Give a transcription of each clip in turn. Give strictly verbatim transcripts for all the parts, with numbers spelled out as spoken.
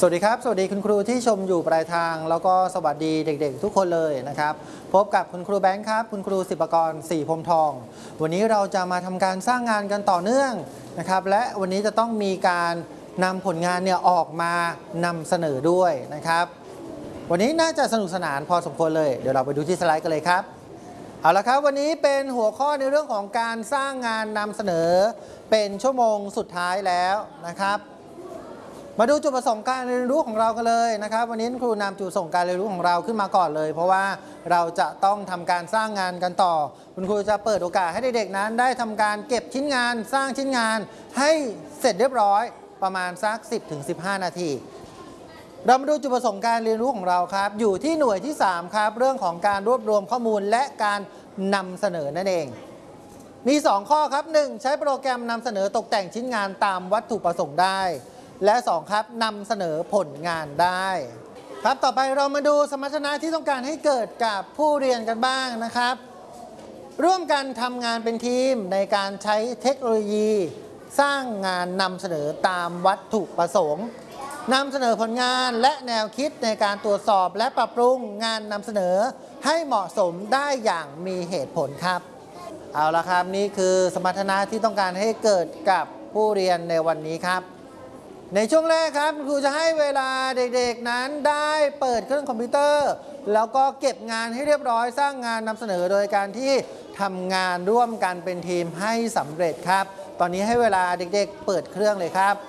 สวัสดีครับสวัสดีคุณครูที่ชมอยู่ปลายทางแล้วก็สวัสดีเด็กๆทุกคนเลยนะครับพบกับคุณครูแบงค์ครับคุณครูศิปกรศรีพรมทองวันนี้เราจะมาทำการสร้างงานกันต่อเนื่องนะครับและวันนี้จะต้องมีการนำผลงานเนี่ยออกมานำเสนอด้วยนะครับวันนี้น่าจะสนุกสนานพอสมควรเลยเดี๋ยวเราไปดูที่สไลด์กันเลยครับเอาละครับวันนี้เป็นหัวข้อในเรื่องของการสร้างงานนำเสนอเป็นชั่วโมงสุดท้ายแล้วนะครับมาดูจุดประสงค์การเรียนรู้ของเรากันเลยนะครับวันนี้ครูนำจุดประสงค์การเรียนรู้ของเราขึ้นมาก่อนเลยเพราะว่าเราจะต้องทำการสร้างงานกันต่อคุณครูจะเปิดโอกาสให้เด็กๆนั้นได้ทำการเก็บชิ้นงานสร้างชิ้นงานให้เสร็จเรียบร้อยประมาณสัก สิบถึงสิบห้า นาทีเรามาดูจุดประสงค์การเรียนรู้ของเราครับอยู่ที่หน่วยที่สามครับเรื่องของการรวบรวมข้อมูลและการนำเสนอนั่นเองมีสองข้อครับหนึ่งใช้โปรแกรมนำเสนอตกแต่งชิ้นงานตามวัตถุประสงค์ได้และสองครับนำเสนอผลงานได้ครับต่อไปเรามาดูสมรรถนะที่ต้องการให้เกิดกับผู้เรียนกันบ้างนะครับร่วมกันทำงานเป็นทีมในการใช้เทคโนโลยีสร้างงานนำเสนอตามวัตถุประสงค์นำเสนอผลงานและแนวคิดในการตรวจสอบและปรับปรุงงานนำเสนอให้เหมาะสมได้อย่างมีเหตุผลครับเอาละครับนี่คือสมรรถนะที่ต้องการให้เกิดกับผู้เรียนในวันนี้ครับในช่วงแรกครับครูจะให้เวลาเด็กๆนั้นได้เปิดเครื่องคอมพิวเตอร์แล้วก็เก็บงานให้เรียบร้อยสร้างงานนำเสนอโดยการที่ทำงานร่วมกันเป็นทีมให้สำเร็จครับตอนนี้ให้เวลาเด็กๆเปิดเครื่องเลยครับ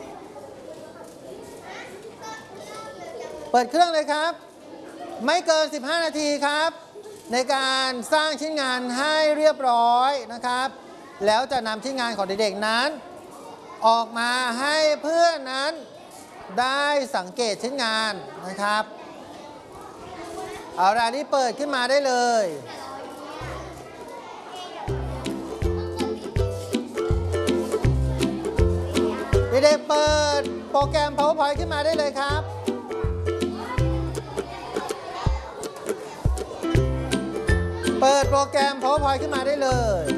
เปิดเครื่องเลยครับไม่เกินสิบห้านาทีครับในการสร้างชิ้นงานให้เรียบร้อยนะครับแล้วจะนำชิ้นงานของเด็กๆนั้นออกมาให้เพื่อนนั้นได้สังเกตชิ้นงานนะครับเอาล่ะนี่เปิดขึ้นมาได้เลยเด็กๆเปิดโปรแกรม PowerPoint ขึ้นมาได้เลยครับเปิดโปรแกรม PowerPoint ขึ้นมาได้เลย